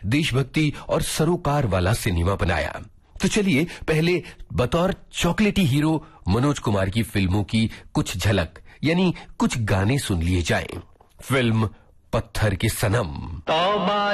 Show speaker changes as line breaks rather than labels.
देशभक्ति और सरोकार वाला सिनेमा बनाया। तो चलिए पहले बतौर चॉकलेटी हीरो मनोज कुमार की फिल्मों की कुछ झलक यानी कुछ गाने सुन लिए जाएं। फिल्म पत्थर के सनम।